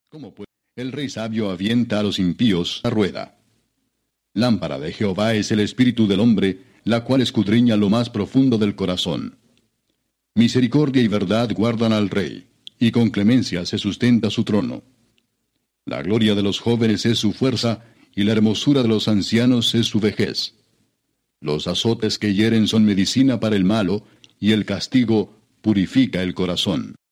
¿Cómo pues el rey sabio avienta a los impíos la rueda? Lámpara de Jehová es el espíritu del hombre, la cual escudriña lo más profundo del corazón. Misericordia y verdad guardan al rey, y con clemencia se sustenta su trono. La gloria de los jóvenes es su fuerza, y la hermosura de los ancianos es su vejez. Los azotes que hieren son medicina para el malo, y el castigo purifica el corazón.